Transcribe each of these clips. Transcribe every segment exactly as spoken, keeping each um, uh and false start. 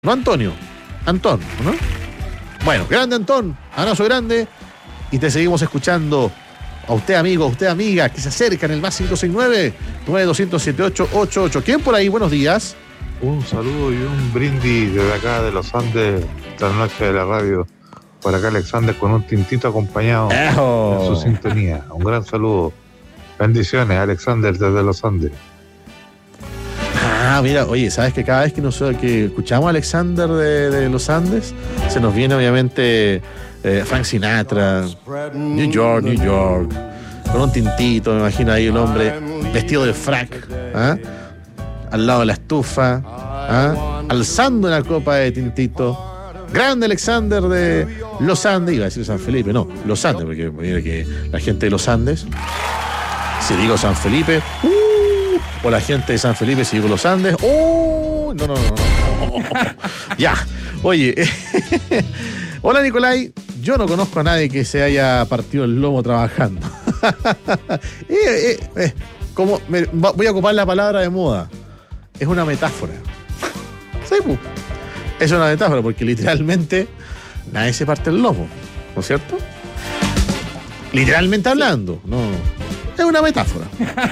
No Antonio, Antón, ¿no? Bueno, grande Antón, abrazo grande. Y te seguimos escuchando a usted, amigo, a usted, amiga, que se acerca en el más cinco seis nueve, nueve dos cero cero, siete ocho ocho ocho. ¿Quién por ahí? Buenos días. Un saludo y un brindis desde acá de los Andes, esta noche de la radio. Por acá Alexander con un tintito acompañado ¡Ejo! en su sintonía. Un gran saludo. Bendiciones, Alexander desde los Andes. Ah, mira, oye, ¿sabes que cada vez que, nos, que escuchamos a Alexander de, de los Andes, se nos viene obviamente eh, Frank Sinatra, New York, New York, con un tintito, me imagino ahí un hombre vestido de frac, ¿ah? Al lado de la estufa, ¿ah? Alzando una copa de tintito. Grande Alexander de los Andes, iba a decir San Felipe, no, los Andes, porque mira que la gente de los Andes, si digo San Felipe, uh, o la gente de San Felipe, si digo los Andes, ¡oh! No, no, no, no. Ya, oye. Hola Nicolai, yo no conozco a nadie que se haya partido el lomo trabajando. eh, eh, eh, como me, voy a ocupar la palabra de moda. Es una metáfora. Sí, pues. Es una metáfora porque literalmente nadie se parte el lomo, ¿no es cierto? Literalmente hablando, no. Es una metáfora.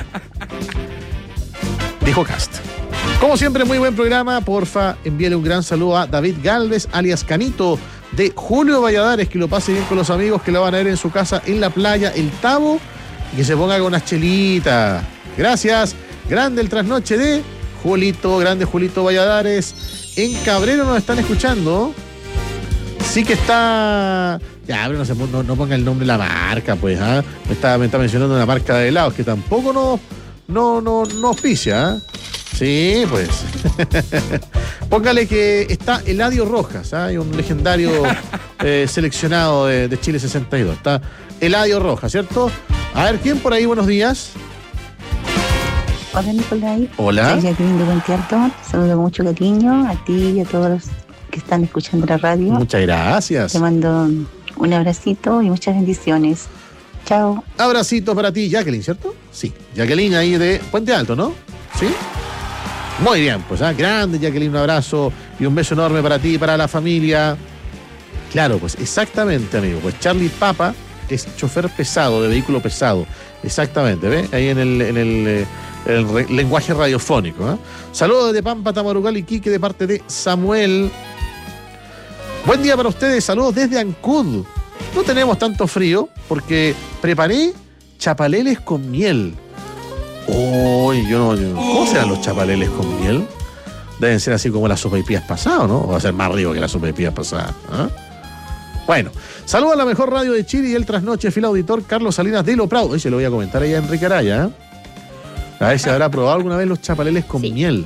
Dijo Cast. Como siempre, muy buen programa. Porfa, envíale un gran saludo a David Galvez, alias Canito, de Julio Valladares, que lo pase bien con los amigos que lo van a ver en su casa en la playa, El Tabo, y que se ponga con unas chelitas. Gracias. Grande el trasnoche de Julito, grande Julito Valladares. En Cabrero nos están escuchando. Sí que está... Ya, pero no, se, no, no ponga el nombre de la marca, pues. ¿eh? Me, está, me está mencionando una marca de helados que tampoco nos no, no, no auspicia. ¿eh? Sí, pues. Póngale que está Eladio Rojas, ¿eh? un legendario eh, seleccionado de, de Chile sesenta y dos. Está Eladio Rojas, ¿cierto? A ver, ¿quién por ahí? Buenos días. Hola, Nicolai. Hola. Soy Jacqueline de Puente Alto. Saludo con mucho cariño a ti y a todos los que están escuchando la radio. Muchas gracias. Te mando un abracito y muchas bendiciones. Chao. Abracito para ti, Jacqueline, ¿cierto? Sí. Jacqueline ahí de Puente Alto, ¿no? Sí. Muy bien, pues, ¿eh? Grande, Jacqueline, un abrazo y un beso enorme para ti y para la familia. Claro, pues, exactamente, amigo. Pues Charlie Papa es chofer pesado, de vehículo pesado. Exactamente, ¿ves? Ahí en el... En el eh, el re- lenguaje radiofónico. ¿eh? Saludos desde Pampa, Tamarugal y Quique de parte de Samuel. Buen día para ustedes, saludos desde Ancud. No tenemos tanto frío porque preparé chapaleles con miel. Uy, yo no, yo, ¿cómo serán los chapaleles con miel? Deben ser así como las sopaipillas pasadas, ¿no? O va a ser más rico que las sopaipillas pasadas. ¿eh? Bueno, saludos a la mejor radio de Chile y el trasnoche, fiel auditor Carlos Salinas de Lo Prado. Hoy se lo voy a comentar ahí a Enrique Araya, ¿eh? A ver si habrá probado alguna vez los chapaleles con Sí. miel.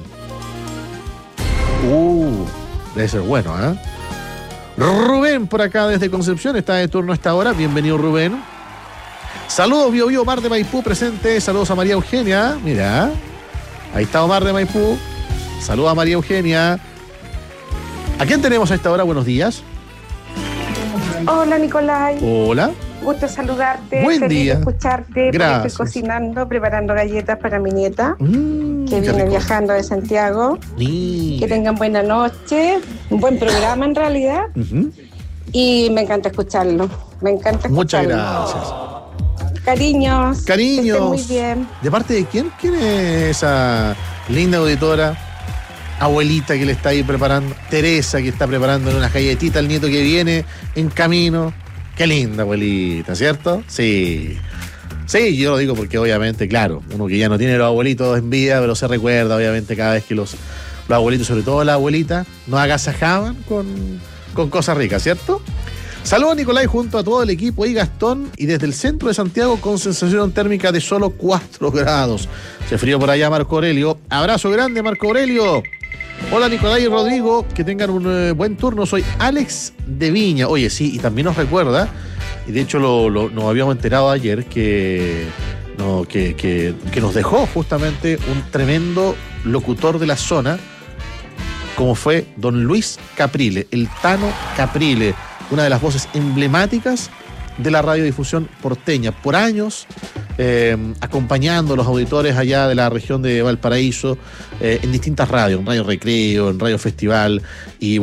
Uh, debe ser bueno, ¿eh? Rubén por acá desde Concepción está de turno a esta hora. Bienvenido, Rubén. Saludos, Bio Bio, Omar de Maipú presente. Saludos a María Eugenia. Mira, ahí está Omar de Maipú. Saludos a María Eugenia. ¿A quién tenemos a esta hora? Buenos días. Hola, Nicolai. Hola. Gusto saludarte. Buen Feliz día. de escucharte. Gracias. Estoy cocinando, preparando galletas para mi nieta, Mm, que qué viene rico. viajando de Santiago. Ni- Que tengan buena noche, un buen programa en realidad. Ujú. Y me encanta escucharlo. Me encanta escucharlo. Muchas gracias. Cariños. Cariños. Que estén muy bien. ¿De parte de quién? ¿Quién es esa linda auditora? Abuelita que le está ahí preparando. Teresa que está preparando unas galletitas al nieto que viene en camino. Qué linda abuelita, ¿cierto? Sí. Sí, yo lo digo porque obviamente, claro, uno que ya no tiene los abuelitos en vida, pero se recuerda obviamente cada vez que los, los abuelitos, sobre todo la abuelita, nos agasajaban con, con cosas ricas, ¿cierto? Saludos, Nicolai, junto a todo el equipo y Gastón, y desde el centro de Santiago con sensación térmica de solo cuatro grados. Se frío por allá, Marco Aurelio. Abrazo grande, Marco Aurelio. Hola, Nicolai y Rodrigo, que tengan un eh, buen turno. Soy Alex de Viña. Oye, sí, y también nos recuerda, y de hecho lo, lo- nos habíamos enterado ayer que, no, que, que, que nos dejó justamente un tremendo locutor de la zona, como fue don Luis Caprile, el Tano Caprile, una de las voces emblemáticas de la radiodifusión porteña. Por años eh, acompañando a los auditores allá de la región de Valparaíso eh, en distintas radios, en Radio Recreo, en Radio Festival y